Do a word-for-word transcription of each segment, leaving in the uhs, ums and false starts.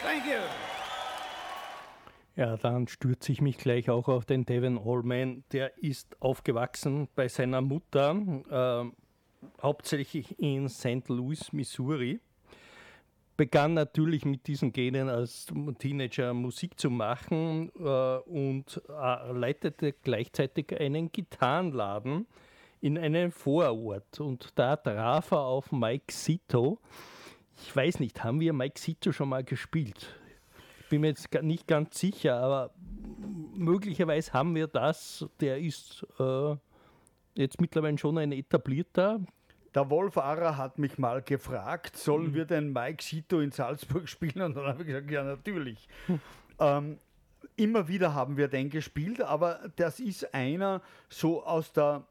Thank you. Ja, dann stürze ich mich gleich auch auf den Devon Allman. Der ist aufgewachsen bei seiner Mutter, äh, hauptsächlich in Saint Louis, Missouri. Begann natürlich mit diesen Genen als Teenager Musik zu machen äh, und äh, leitete gleichzeitig einen Gitarrenladen in einem Vorort. Und da traf er auf Mike Zito. Ich weiß nicht, haben wir Mike Zito schon mal gespielt? Ich bin mir jetzt nicht ganz sicher, aber möglicherweise haben wir das. Der ist äh, jetzt mittlerweile schon ein etablierter. Der Wolf Arrer hat mich mal gefragt, sollen wir den Mike Zito in Salzburg spielen? Und dann habe ich gesagt, ja, natürlich. Hm. Ähm, immer wieder haben wir den gespielt, aber das ist einer so aus der,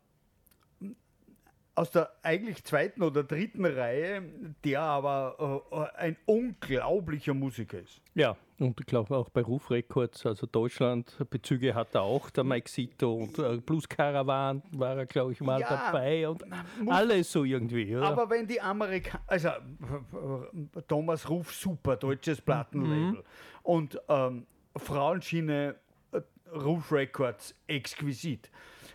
aus der eigentlich zweiten oder dritten Reihe, der aber äh, ein unglaublicher Musiker ist. Ja, und ich glaube auch bei Ruf Records, also Deutschland, Bezüge hat er auch, der Mike Zito, und äh, Blues Caravan war er, glaube ich, mal ja, dabei und alles so irgendwie. Oder? Aber wenn die Amerikaner, also Thomas Ruf, super, deutsches Plattenlabel, mhm. und ähm, Frauenschiene, äh, Ruf Records, exquisit.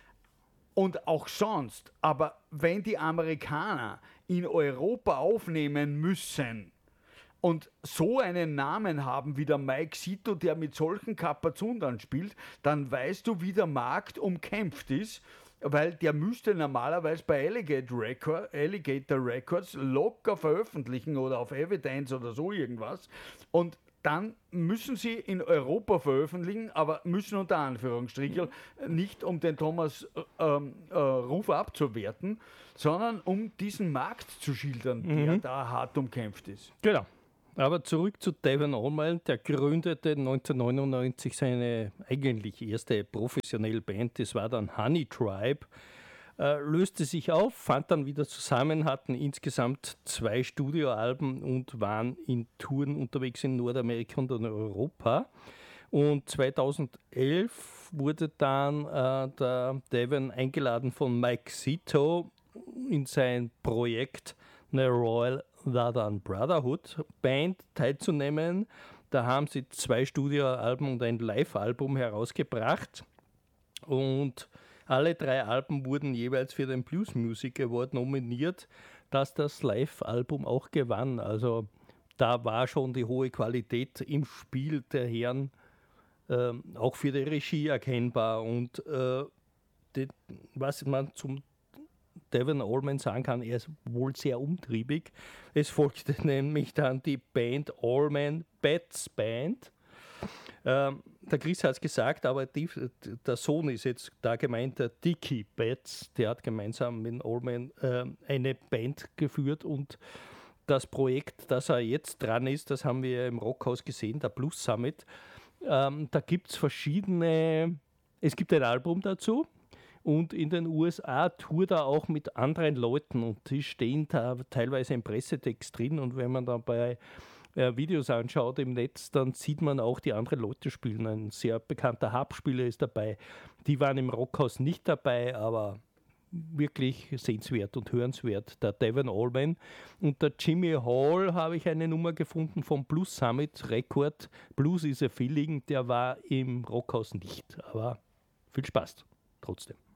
Und auch sonst, aber wenn die Amerikaner in Europa aufnehmen müssen und so einen Namen haben wie der Mike Zito, der mit solchen Kapazundern spielt, dann weißt du, wie der Markt umkämpft ist, weil der müsste normalerweise bei Alligator, Record, Alligator Records locker veröffentlichen oder auf Evidence oder so irgendwas. Und dann müssen sie in Europa veröffentlichen, aber müssen unter Anführungsstrichen, nicht um den Thomas ähm, äh, Ruf abzuwerten, sondern um diesen Markt zu schildern, mhm. der da hart umkämpft ist. Genau. Aber zurück zu Devon Allman, der gründete neunzehnhundertneunundneunzig seine eigentlich erste professionelle Band, das war dann Honey Tribe. Äh, löste sich auf, fand dann wieder zusammen, hatten insgesamt zwei Studioalben und waren in Touren unterwegs in Nordamerika und in Europa. Und zweitausendelf wurde dann äh, der Devon eingeladen von Mike Zito in sein Projekt eine Royal Southern Brotherhood Band teilzunehmen. Da haben sie zwei Studioalben und ein Live-Album herausgebracht. Und alle drei Alben wurden jeweils für den Blues Music Award nominiert, dass das Live-Album auch gewann. Also da war schon die hohe Qualität im Spiel der Herren äh, auch für die Regie erkennbar. Und äh, die, was man zum Devon Allman sagen kann, er ist wohl sehr umtriebig. Es folgte nämlich dann die Band Allman Betts Band. Ähm, der Chris hat es gesagt, aber die, der Sohn ist jetzt da gemeint, der Dickie Betts, der hat gemeinsam mit Allman äh, eine Band geführt und das Projekt, das er jetzt dran ist, das haben wir im Rockhaus gesehen, der Blues Summit. Ähm, da gibt es verschiedene, es gibt ein Album dazu und in den U S A tourt er auch mit anderen Leuten und die stehen da teilweise im Pressetext drin und wenn man dann bei Videos anschaut im Netz, dann sieht man auch die anderen Leute spielen. Ein sehr bekannter Harpspieler ist dabei. Die waren im Rockhaus nicht dabei, aber wirklich sehenswert und hörenswert. Der Devon Allman und der Jimmy Hall habe ich eine Nummer gefunden vom Blues Summit Record. Blues is a Feeling, der war im Rockhaus nicht, aber viel Spaß trotzdem.